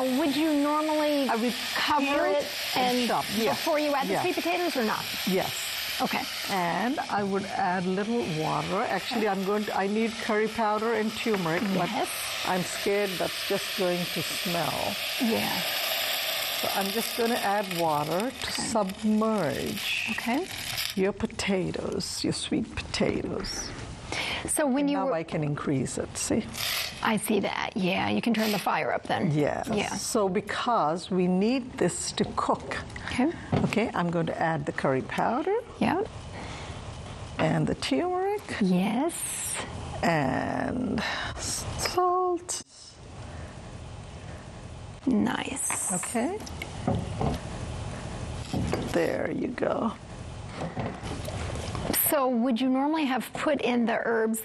Now, would you normally I would cover peel it and chop. Yes. before you add the Yes. sweet potatoes or not? Yes. Okay. And I would add little water. Actually, I need curry powder and turmeric, but Yes. I'm scared that's just going to smell. Yeah. So I'm just going to add water to submerge Okay. your potatoes, your sweet potatoes. So when you Now I can increase it, see? I see that. Yeah, you can turn the fire up then. Yes. Yeah. So because we need this to cook, Okay. I'm going to add the curry powder Yeah. and the turmeric Yes. and salt. Nice. Okay. There you go. So would you normally have put in the herbs